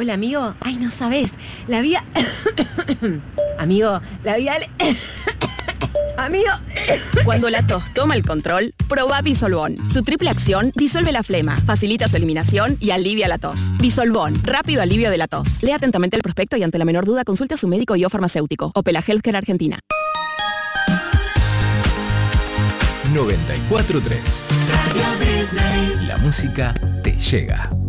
Hola, amigo. Ay, no sabés. La vida... Amigo, la vida... Amigo... Cuando la tos toma el control, probá Disolvón. Su triple acción disuelve la flema, facilita su eliminación y alivia la tos. Disolvón, rápido alivio de la tos. Lea atentamente el prospecto y ante la menor duda consulte a su médico y o farmacéutico. Opela Healthcare Argentina. 94.3. La música te llega.